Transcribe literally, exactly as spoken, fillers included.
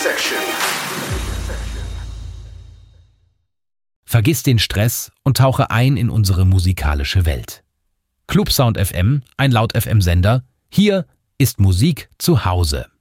Section. Vergiss den Stress und tauche ein in unsere musikalische Welt. Clubsound F M, ein Laut-F M-Sender. Hier ist Musik zu Hause.